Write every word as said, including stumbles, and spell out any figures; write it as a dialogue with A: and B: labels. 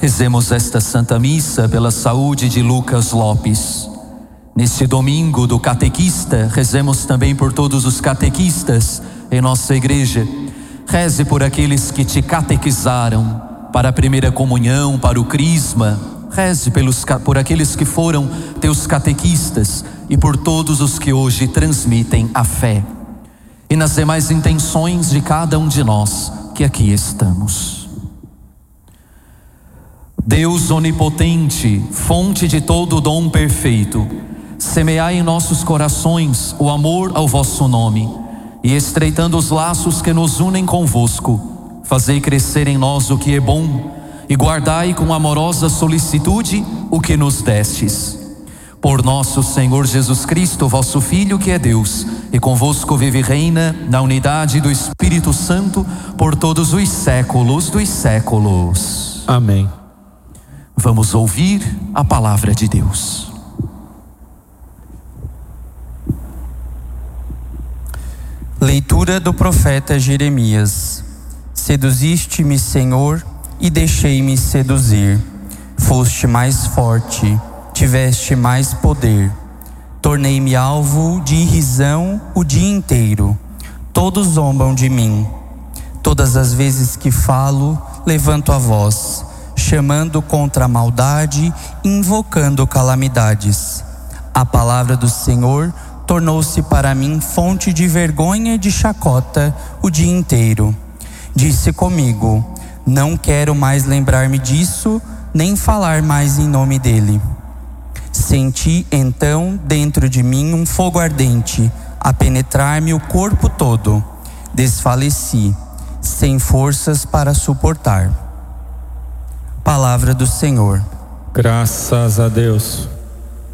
A: Rezemos esta Santa Missa pela saúde de Lucas Lopes. Neste domingo do catequista, rezemos também por todos os catequistas em nossa igreja. Reze por aqueles que te catequizaram para a primeira comunhão, para o crisma. Reze pelos, por aqueles que foram teus catequistas e por todos os que hoje transmitem a fé. E nas demais intenções de cada um de nós que aqui estamos. Deus onipotente, fonte de todo o dom perfeito, semeai em nossos corações o amor ao vosso nome, e estreitando os laços que nos unem convosco, fazei crescer em nós o que é bom, e guardai com amorosa solicitude o que nos destes. Por nosso Senhor Jesus Cristo, vosso Filho, que é Deus, e convosco vive e reina na unidade do Espírito Santo, por todos os séculos dos séculos.
B: Amém.
A: Vamos ouvir a palavra de Deus.
C: Leitura do profeta Jeremias. Seduziste-me, Senhor, e deixei-me seduzir. Foste mais forte, tiveste mais poder. Tornei-me alvo de irrisão o dia inteiro. Todos zombam de mim. Todas as vezes que falo, levanto a voz, chamando contra a maldade, invocando calamidades. A palavra do Senhor tornou-se para mim fonte de vergonha e de chacota o dia inteiro. Disse comigo: não quero mais lembrar-me disso, nem falar mais em nome dele. Senti então dentro de mim um fogo ardente, a penetrar-me o corpo todo. Desfaleci, sem forças para suportar. Palavra do Senhor.
B: Graças a Deus.